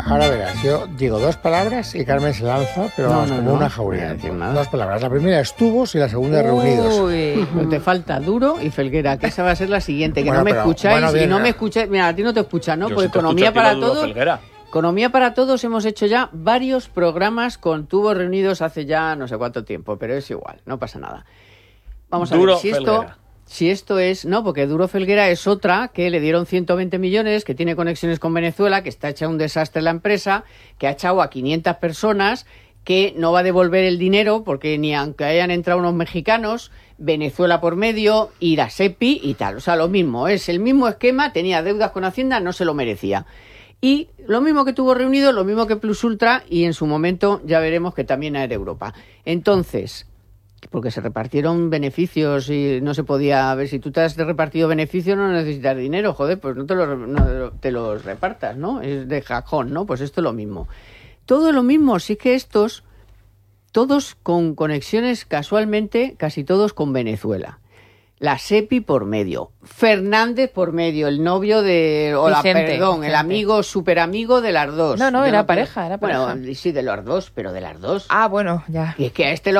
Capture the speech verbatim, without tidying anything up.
Ahora verás, yo digo dos palabras y Carmen se lanza, pero No, vamos, no, como no, una no jauría. voy a decir nada. Dos palabras. La primera es tubos y la segunda reunidos. Uy, pues te falta Duro y Felguera, que esa va a ser la siguiente, que Bueno, no me pero, escucháis bueno, bien, y no eh. me escucháis. Mira, a ti no te escuchas, ¿no? Yo Pues sí te Economía escucho a ti, para lo Duro Todos. Felguera. Economía para Todos hemos hecho ya varios programas con tubos reunidos hace ya no sé cuánto tiempo, pero es igual, no pasa nada. Vamos a Duro ver si esto, Felguera. si esto es... No, porque Duro Felguera es otra que le dieron ciento veinte millones, que tiene conexiones con Venezuela, que está hecha un desastre la empresa, que ha echado a quinientas personas, que no va a devolver el dinero porque ni aunque hayan entrado unos mexicanos, Venezuela por medio y la SEPI y tal. O sea, lo mismo, es el mismo esquema, tenía deudas con Hacienda, no se lo merecía. Y lo mismo que tuvo reunido, lo mismo que Plus Ultra y en su momento ya veremos que también Air Europa. Entonces, porque se repartieron beneficios y no se podía ver, si tú te has repartido beneficios no necesitas dinero, joder, pues no te los, no te los repartas, ¿no? Es de cajón, ¿no? Pues esto es lo mismo. Todo lo mismo, sí que estos, todos con conexiones casualmente, casi todos con Venezuela. La SEPI por medio, Fernández por medio, el novio de... O la, Vicente, perdón, Vicente. el amigo, super amigo de las dos. No, no, Yo era creo- pareja, era pareja. Bueno, sí, de las dos, pero de las dos. Ah, bueno, ya. Y es que a este lo